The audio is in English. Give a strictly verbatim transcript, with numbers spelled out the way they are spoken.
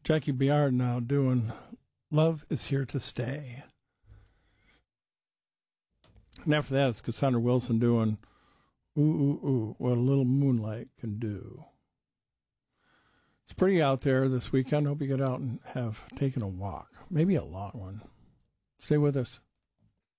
Jackie Biard now doing Love Is Here to Stay. And after that, it's Cassandra Wilson doing Ooh, Ooh, Ooh, What a Little Moonlight Can Do. It's pretty out there this weekend. Hope you get out and have taken a walk. Maybe a long one. Stay with us.